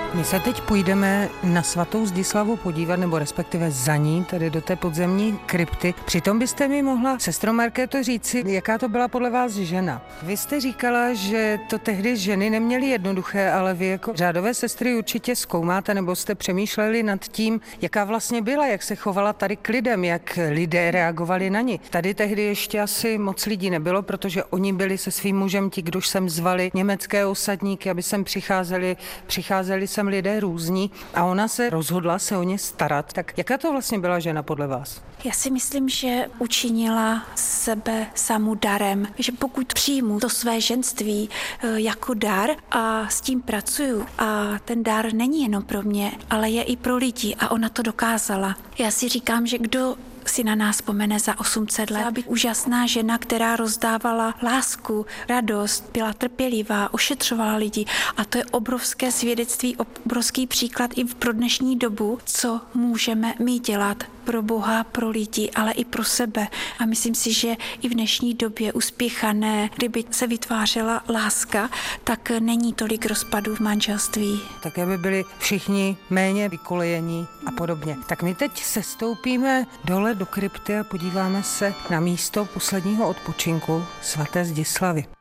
My se teď půjdeme na svatou Zdislavu podívat, nebo respektive za ní, tedy do té podzemní krypty. Přitom byste mi mohla, sestro Markéto, říci, jaká to byla podle vás žena. Vy jste říkala, že to tehdy ženy neměly jednoduché, ale vy jako řádové sestry určitě zkoumáte, nebo jste přemýšleli nad tím, jaká vlastně byla, jak se chovala tady k lidem, jak lidé reagovali na ní. Tady tehdy ještě asi moc lidí nebylo, protože oni byli se svým mužem ti, kdož sem zvali německé osadníky, aby sem přicházeli sem lidé různí a ona se rozhodla se o ně starat. Tak jaká to vlastně byla žena podle vás? Já si myslím, že učinila sebe samu darem, že pokud přijmu to své ženství jako dar a s tím pracuju a ten dar není jenom pro mě, ale je i pro lidi a ona to dokázala. Já si říkám, že kdo si na nás vzpomene za 800 let. Být úžasná žena, která rozdávala lásku, radost, byla trpělivá, ošetřovala lidi a to je obrovské svědectví, obrovský příklad i pro dnešní dobu, co můžeme my dělat pro Boha, pro lidi, ale i pro sebe. A myslím si, že i v dnešní době uspěchané, kdyby se vytvářela láska, tak není tolik rozpadů v manželství. Také by byli všichni méně vykolejení a podobně. Tak my teď sestoupíme dole do krypty a podíváme se na místo posledního odpočinku svaté Zdislavy.